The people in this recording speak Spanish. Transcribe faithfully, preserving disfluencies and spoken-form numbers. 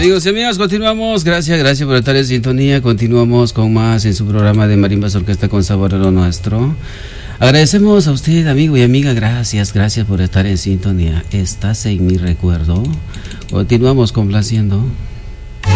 Amigos y amigas, continuamos. Gracias, gracias por estar en sintonía. Continuamos con más en su programa de Marimbas Orquesta con Sabor a lo Nuestro. Agradecemos a usted, amigo y amiga. Gracias, gracias por estar en sintonía. Estás en mi recuerdo. Continuamos complaciendo.